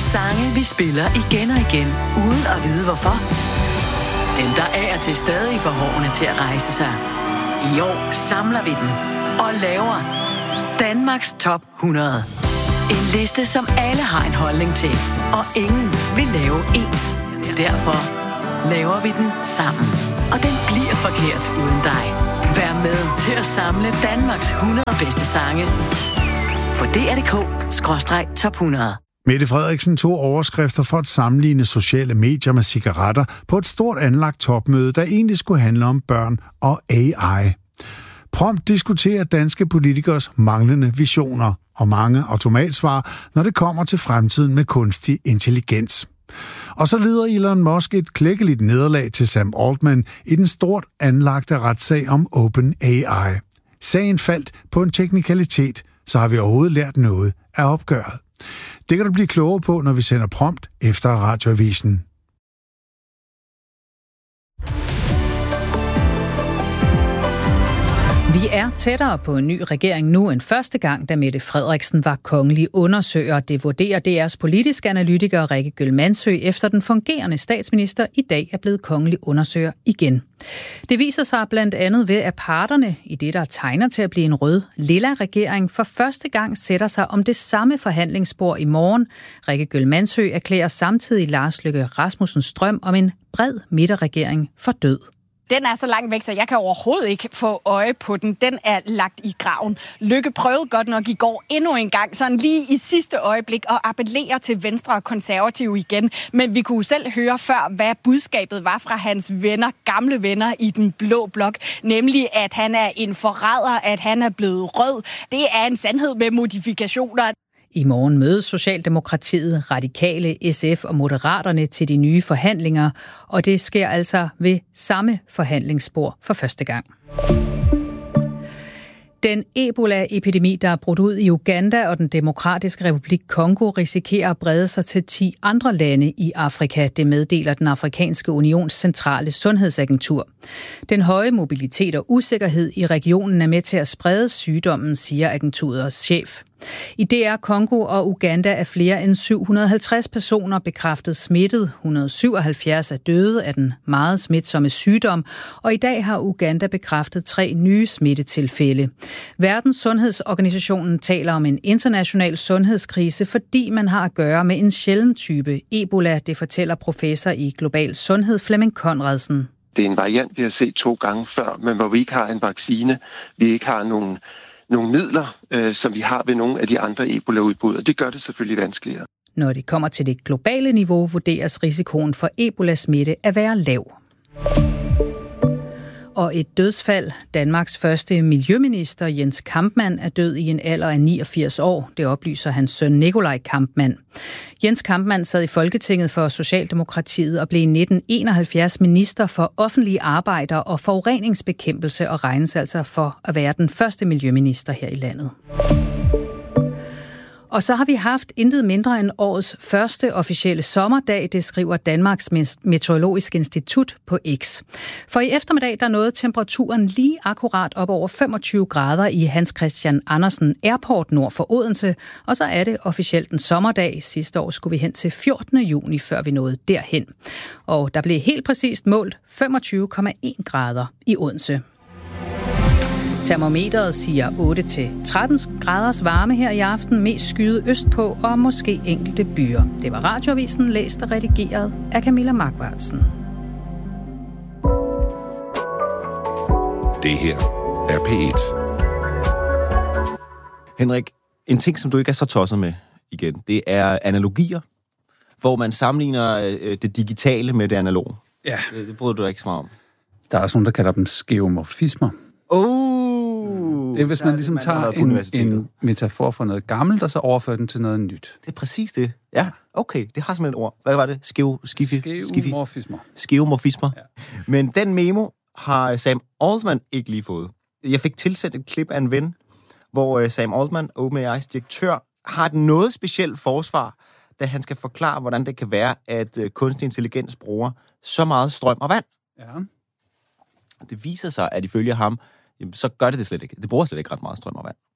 Sange, vi spiller igen og igen, uden at vide hvorfor. Dem, der er til stadig får hårene til at rejse sig. I år samler vi dem og laver Danmarks Top 100. En liste, som alle har en holdning til, og ingen vil lave ens. Derfor laver vi den sammen. Og den bliver forkert uden dig. Vær med til at samle Danmarks 100 bedste sange på dr.dk/top 100. Mette Frederiksen tog overskrifter for at sammenligne sociale medier med cigaretter på et stort anlagt topmøde, der egentlig skulle handle om børn og AI. Prompt diskuterer danske politikers manglende visioner og mange automatsvar, når det kommer til fremtiden med kunstig intelligens. Og så lider Elon Musk et klækkeligt nederlag til Sam Altman i den stort anlagte retssag om OpenAI. Sagen faldt på en teknikalitet, så har vi overhovedet lært noget af opgøret. Det kan du blive klogere på, når vi sender prompt efter radioavisen. Vi er tættere på en ny regering nu end første gang, da Mette Frederiksen var kongelig undersøger. Det vurderer DR's politiske analytiker Rikke Gøll-Mansø, efter den fungerende statsminister i dag er blevet kongelig undersøger igen. Det viser sig blandt andet ved, at parterne i det, der tegner til at blive en rød-lilla regering, for første gang sætter sig om det samme forhandlingsbord i morgen. Rikke Gøll-Mansø erklærer samtidig Lars Løkke Rasmussens drøm om en bred midterregering for død. Den er så langt væk, så jeg kan overhovedet ikke få øje på den. Den er lagt i graven. Løkke prøvede godt nok i går endnu en gang, sådan lige i sidste øjeblik, at appellere til Venstre og Konservative igen. Men vi kunne selv høre før, hvad budskabet var fra hans venner, gamle venner i den blå blok. Nemlig, at han er en forræder, at han er blevet rød. Det er en sandhed med modifikationer. I morgen mødes Socialdemokratiet, Radikale, SF og Moderaterne til de nye forhandlinger, og det sker altså ved samme forhandlingsbord for første gang. Den Ebola-epidemi, der er brudt ud i Uganda og den Demokratiske Republik Kongo, risikerer at brede sig til 10 andre lande i Afrika. Det meddeler den Afrikanske Unions centrale sundhedsagentur. Den høje mobilitet og usikkerhed i regionen er med til at sprede sygdommen, siger agenturets chef. I DR Kongo og Uganda er flere end 750 personer bekræftet smittet. 177 er døde af den meget smitsomme sygdom, og i dag har Uganda bekræftet 3 nye smittetilfælde. Verdens Sundhedsorganisationen taler om en international sundhedskrise, fordi man har at gøre med en sjælden type Ebola, det fortæller professor i global sundhed Flemming Conradsen. Det er en variant, vi har set 2 gange før, men hvor vi ikke har en vaccine, vi ikke har nogle midler, som vi har ved nogle af de andre Ebola-udbrud, og det gør det selvfølgelig vanskeligere. Når det kommer til det globale niveau, vurderes risikoen for Ebola-smitte at være lav. Og et dødsfald. Danmarks første miljøminister, Jens Kampmann, er død i en alder af 89 år. Det oplyser hans søn Nikolaj Kampmann. Jens Kampmann sad i Folketinget for Socialdemokratiet og blev i 1971 minister for offentlige arbejder og forureningsbekæmpelse og regnes altså for at være den første miljøminister her i landet. Og så har vi haft intet mindre end årets første officielle sommerdag, det skriver Danmarks Meteorologiske Institut på X. For i eftermiddag der nåede temperaturen lige akkurat op over 25 grader i Hans Christian Andersen Airport nord for Odense, og så er det officielt en sommerdag. Sidste år skulle vi hen til 14. juni, før vi nåede derhen. Og der blev helt præcist målt 25,1 grader i Odense. Termometeret siger 8-13 graders varme her i aften, mest skyet østpå og måske enkelte byer. Det var Radioavisen, læst og redigeret af Camilla Markvartsen. Det her er P1. Henrik, en ting, som du ikke er så tosset med igen, det er analogier, hvor man sammenligner det digitale med det analoge. Ja. Det bryder du ikke så meget om. Der er også nogen, der kalder dem skeuomorfismer. Det er, hvis man ligesom tager en metafor for noget gammelt, og så overfører den til noget nyt. Det er præcis det. Ja, okay. Det har simpelthen et ord. Hvad var det? Skeuomorfismer. Ja. Men den memo har Sam Altman ikke lige fået. Jeg fik tilsendt et klip af en ven, hvor Sam Altman, OpenAI's direktør, har et noget specielt forsvar, da han skal forklare, hvordan det kan være, at kunstig intelligens bruger så meget strøm og vand. Ja. Det viser sig, at ifølge ham, så gør det slet ikke. Det bruger slet ikke ret meget strøm og vand.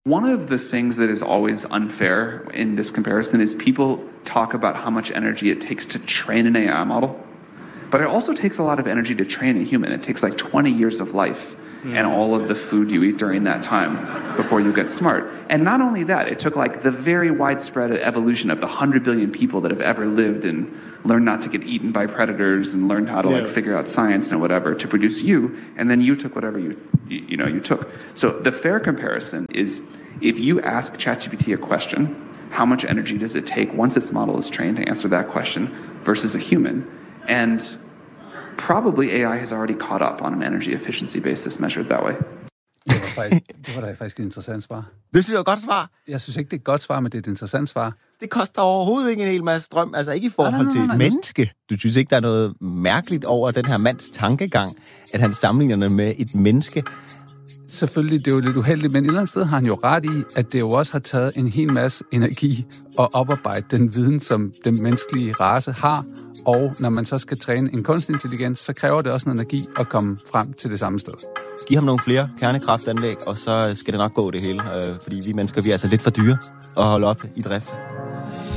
One of the things that is always unfair in this comparison is people talk about how much energy it takes to train an AI model. But it also takes a lot of energy to train a human. It takes like 20 years of life and all of the food you eat during that time before you get smart. And not only that, it took like the very widespread evolution of the 100 billion people that have ever lived and learned not to get eaten by predators and learned how to like figure out science and whatever to produce you. And then you took whatever you took. So the fair comparison is if you ask ChatGPT a question, how much energy does it take once its model is trained to answer that question versus a human? And probably AI has already caught up on an energy efficiency basis measured that way. Det var da faktisk et interessant svar. Det synes jeg er et godt svar. Jeg synes ikke, det er et godt svar, men det er et interessant svar. Det koster overhovedet ikke en hel masse strøm, altså ikke i forhold til et menneske. Du synes ikke, der er noget mærkeligt over den her mands tankegang, at han sammenligner den med et menneske? Selvfølgelig, det er jo lidt uheldigt, men et eller andet sted har han jo ret i, at det jo også har taget en hel masse energi at oparbejde den viden, som den menneskelige race har. Og når man så skal træne en kunstig intelligens, så kræver det også en energi at komme frem til det samme sted. Giv ham nogle flere kernekraftanlæg, og så skal det nok gå det hele. Fordi vi mennesker, vi er altså lidt for dyre at holde op i drift.